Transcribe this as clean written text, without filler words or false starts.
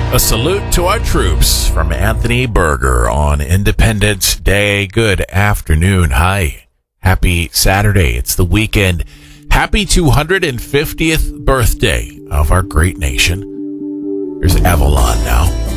A salute to our troops from Anthony Berger on Independence Day. Good afternoon. Hi. Happy Saturday. It's the weekend. Happy 250th birthday of our great nation. Here's Avalon now.